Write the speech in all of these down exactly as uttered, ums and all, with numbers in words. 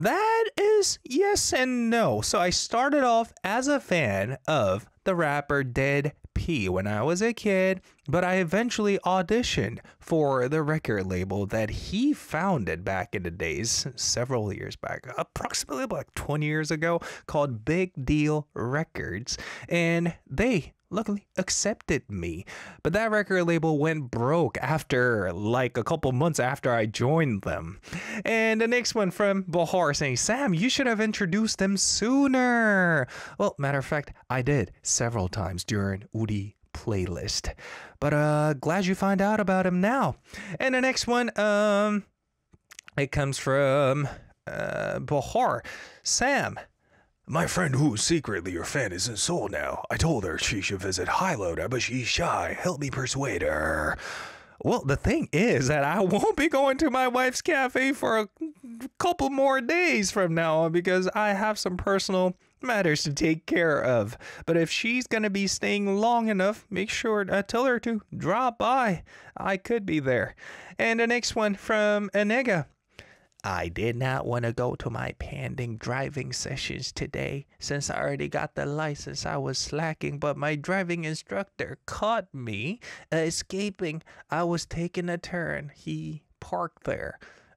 That is yes and no. So I started off as a fan of the rapper Dead P when I was a kid, but I eventually auditioned for the record label that he founded back in the days, several years back, approximately like twenty years ago, called Big Deal Records. And they luckily accepted me. But that record label went broke after like a couple months after I joined them. And the next one from Bahar saying, Sam, you should have introduced them sooner. Well, matter of fact, I did several times during Udi playlist. But uh glad you find out about him now. And the next one, um it comes from uh Bahar. Sam, my friend who's secretly your fan is in Seoul now. I told her she should visit Highloader, but she's shy. Help me persuade her. Well, the thing is that I won't be going to my wife's cafe for a couple more days from now on because I have some personal matters to take care of. But if she's going to be staying long enough, make sure to uh, tell her to drop by. I could be there. And the next one from Anega. I did not want to go to my pending driving sessions today. Since I already got the license, I was slacking, but my driving instructor caught me uh, escaping. I was taking a turn. He parked there.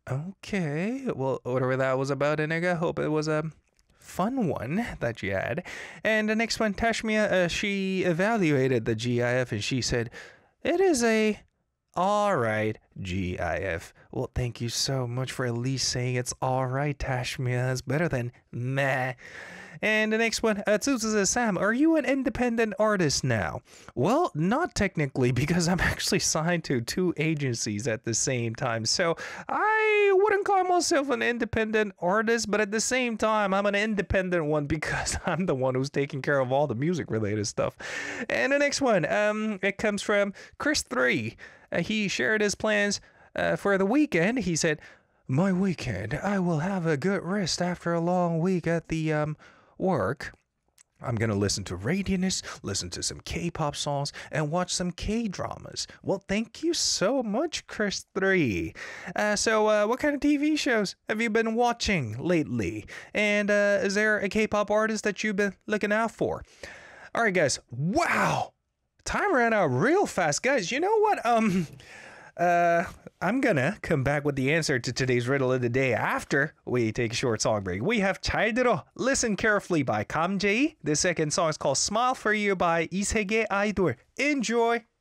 Okay, well, whatever that was about, Iniga, hope it was a fun one that you had. And the next one, Tashmia, uh, she evaluated the G I F and she said, it is a all right G I F. Well, thank you so much for at least saying it's all right, Tashmia. It's better than meh. And the next one, uh, Tsuzu says, Sam, are you an independent artist now? Well, not technically, because I'm actually signed to two agencies at the same time. So I wouldn't call myself an independent artist, but at the same time, I'm an independent one because I'm the one who's taking care of all the music related stuff. And the next one, um, it comes from Chris three. Uh, he shared his plans uh, for the weekend. He said, my weekend, I will have a good rest after a long week at the um work. I'm gonna listen to Radianus, listen to some K-pop songs, and watch some K-dramas. Well, thank you so much, Chris three. Uh, so, uh, what kind of T V shows have you been watching lately? And uh, is there a K-pop artist that you've been looking out for? All right, guys. Wow, time ran out real fast, guys. You know what? Um. Uh, I'm gonna come back with the answer to today's riddle of the day after we take a short song break. We have 잘 들어, Listen Carefully by Kam Jae. The second song is called Smile for You by Isege Idol. Enjoy!